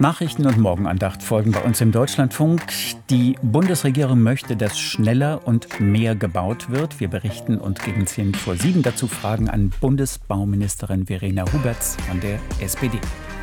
Nachrichten und Morgenandacht folgen bei uns im Deutschlandfunk. Die Bundesregierung möchte, dass schneller und mehr gebaut wird. Wir berichten und geben 10 vor 7 dazu Fragen an Bundesbauministerin Verena Huberts von der SPD.